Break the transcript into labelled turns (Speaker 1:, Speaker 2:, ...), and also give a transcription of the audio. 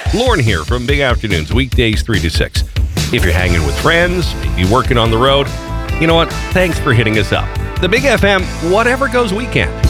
Speaker 1: Lauren here from Big Afternoons, weekdays 3 to 6. If you're hanging with friends, maybe working on the road, you know what? Thanks for hitting us up. The Big FM, whatever goes weekend.